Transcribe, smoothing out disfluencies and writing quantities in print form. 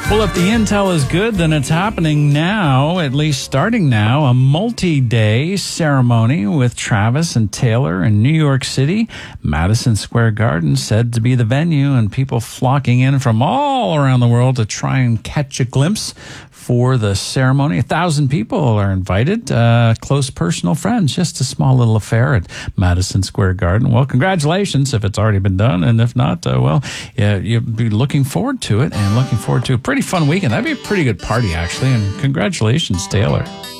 Well, if the intel is good, then it's happening now, at least starting now, a multi-day ceremony with Travis and Taylor in New York City. Madison Square Garden said to be the venue, and people flocking in from all around the world to try and catch a glimpse for the ceremony. 1,000 people are invited, close personal friends, just a small little affair at Madison Square Garden. Well, congratulations if it's already been done, and if not, you'll be looking forward to it and looking forward to a pretty fun weekend. That'd be a pretty good party, actually, and congratulations, Taylor.